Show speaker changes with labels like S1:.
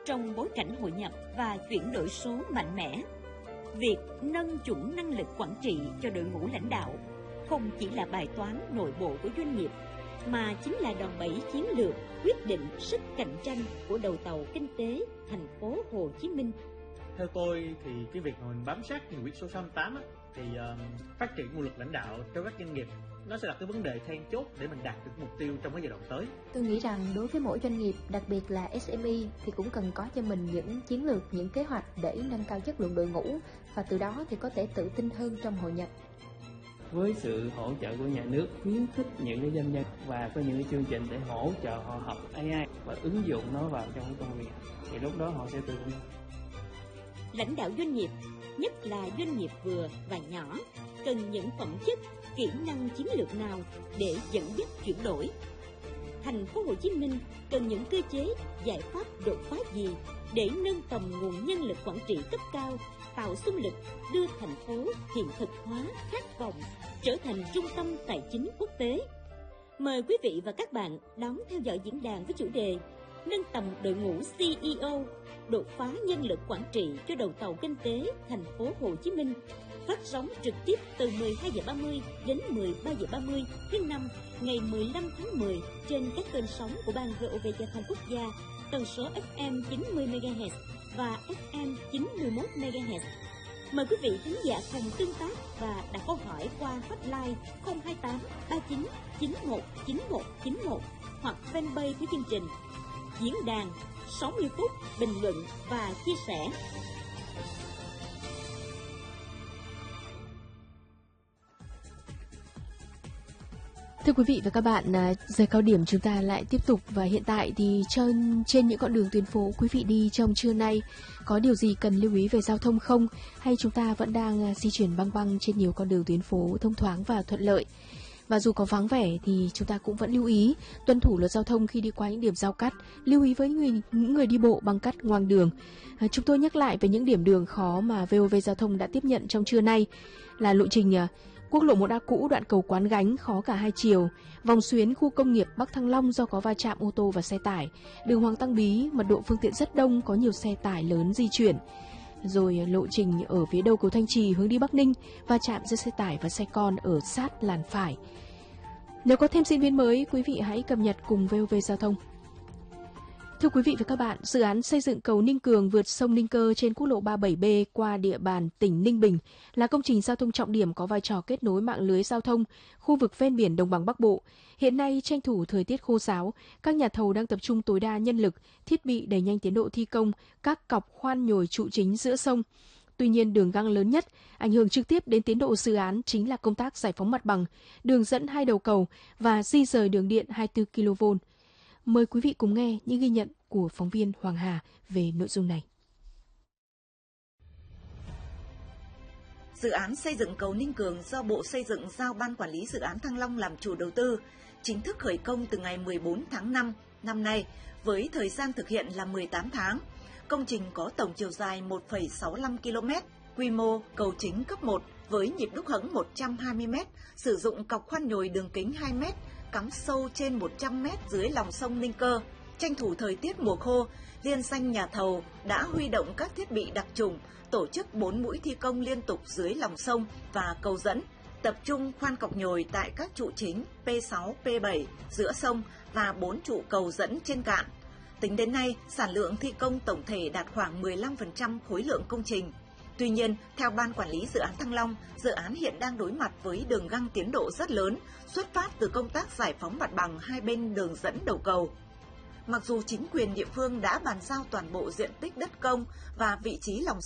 S1: Trong bối cảnh hội nhập và chuyển đổi số mạnh mẽ, việc nâng chuẩn năng lực quản trị cho đội ngũ lãnh đạo không chỉ là bài toán nội bộ của doanh nghiệp, mà chính là đòn bẩy chiến lược quyết định sức cạnh tranh của đầu tàu kinh tế thành phố Hồ Chí Minh.
S2: Theo tôi thì cái việc mà mình bám sát nghị quyết số 68 á, thì phát triển nguồn lực lãnh đạo cho các doanh nghiệp nó sẽ là cái vấn đề then chốt để mình đạt được mục tiêu trong cái giai đoạn tới.
S3: Tôi nghĩ rằng đối với mỗi doanh nghiệp, đặc biệt là SME, thì cũng cần có cho mình những chiến lược, những kế hoạch để nâng cao chất lượng đội ngũ, và từ đó thì có thể tự tin hơn trong hội nhập.
S4: Với sự hỗ trợ của nhà nước, khuyến khích những cái doanh nhân và có những cái chương trình để hỗ trợ họ học AI và ứng dụng nó vào trong công việc, thì lúc đó họ sẽ tự tin.
S1: Lãnh đạo doanh nghiệp, nhất là doanh nghiệp vừa và nhỏ, cần những phẩm chất, kỹ năng chiến lược nào để dẫn dắt chuyển đổi? Thành phố Hồ Chí Minh cần những cơ chế, giải pháp đột phá gì để nâng tầm nguồn nhân lực quản trị cấp cao, tạo xung lực đưa thành phố hiện thực hóa khát vọng trở thành trung tâm tài chính quốc tế? Mời quý vị và các bạn đón theo dõi diễn đàn với chủ đề Nâng tầm đội ngũ CEO, đột phá nhân lực quản trị cho đầu tàu kinh tế thành phố Hồ Chí Minh, phát sóng trực tiếp từ 12 giờ 30 đến 13 giờ 30 thứ năm ngày 15 tháng 10 trên các kênh sóng của Ban VOV Giao thông Quốc gia, tần số FM 90 MHz và FM 91 MHz. Mời quý vị khán giả cùng tương tác và đặt câu hỏi qua hotline 028 39 91 91 91 hoặc fanpage của chương trình. Diễn đàn 60 phút bình luận và chia sẻ.
S3: Thưa quý vị và các bạn, giờ cao điểm chúng ta lại tiếp tục, và hiện tại thì trên những con đường tuyến phố quý vị đi trong trưa nay có điều gì cần lưu ý về giao thông không? Hay chúng ta vẫn đang di chuyển băng băng trên nhiều con đường tuyến phố thông thoáng và thuận lợi? Và dù có vắng vẻ thì chúng ta cũng vẫn lưu ý tuân thủ luật giao thông khi đi qua những điểm giao cắt, lưu ý với những người đi bộ băng cắt ngoang đường. Chúng tôi nhắc lại về những điểm đường khó mà VOV Giao thông đã tiếp nhận trong trưa nay là lộ trình quốc lộ 1A cũ đoạn cầu Quán Gánh khó cả hai chiều, vòng xuyến khu công nghiệp Bắc Thăng Long do có va chạm ô tô và xe tải, đường Hoàng Tăng Bí mật độ phương tiện rất đông, có nhiều xe tải lớn di chuyển. Rồi lộ trình ở phía đầu cầu Thanh Trì hướng đi Bắc Ninh, va chạm giữa xe tải và xe con ở sát làn phải. Nếu có thêm diễn biến mới, quý vị hãy cập nhật cùng VOV Giao thông. Thưa quý vị và các bạn, dự án xây dựng cầu Ninh Cường vượt sông Ninh Cơ trên quốc lộ 37B qua địa bàn tỉnh Ninh Bình là công trình giao thông trọng điểm có vai trò kết nối mạng lưới giao thông khu vực ven biển Đồng bằng Bắc Bộ. Hiện nay, tranh thủ thời tiết khô ráo, các nhà thầu đang tập trung tối đa nhân lực, thiết bị đẩy nhanh tiến độ thi công các cọc khoan nhồi trụ chính giữa sông. Tuy nhiên, đường găng lớn nhất, ảnh hưởng trực tiếp đến tiến độ dự án chính là công tác giải phóng mặt bằng, đường dẫn hai đầu cầu và di rời đường điện 24 kV. Mời quý vị cùng nghe những ghi nhận của phóng viên Hoàng Hà về nội dung này.
S5: Dự án xây dựng cầu Ninh Cường do Bộ Xây dựng giao Ban Quản lý Dự án Thăng Long làm chủ đầu tư, chính thức khởi công từ ngày 14 tháng 5 năm nay với thời gian thực hiện là 18 tháng. Công trình có tổng chiều dài 1,65 km, quy mô cầu chính cấp 1 với nhịp đúc hẫng 120 m, sử dụng cọc khoan nhồi đường kính 2 m, cắm sâu trên 100 m dưới lòng sông Ninh Cơ. Tranh thủ thời tiết mùa khô, liên danh nhà thầu đã huy động các thiết bị đặc trùng, tổ chức 4 mũi thi công liên tục dưới lòng sông và cầu dẫn, tập trung khoan cọc nhồi tại các trụ chính P6, P7 giữa sông và 4 trụ cầu dẫn trên cạn. Tính đến nay, sản lượng thi công tổng thể đạt khoảng 15% khối lượng công trình. Tuy nhiên, theo Ban Quản lý Dự án Thăng Long, dự án hiện đang đối mặt với đường găng tiến độ rất lớn, xuất phát từ công tác giải phóng mặt bằng hai bên đường dẫn đầu cầu. Mặc dù chính quyền địa phương đã bàn giao toàn bộ diện tích đất công và vị trí lòng